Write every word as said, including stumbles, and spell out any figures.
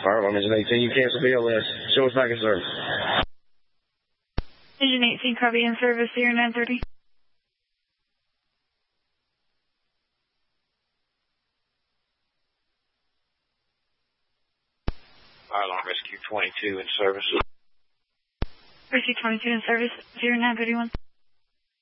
Fire alarm engine eighteen, you cancel B L S. Show us back in service. Engine eighteen, copy in service, zero nine thirty. Fire alarm rescue twenty-two in service. Rescue twenty-two in service, zero nine thirty-one.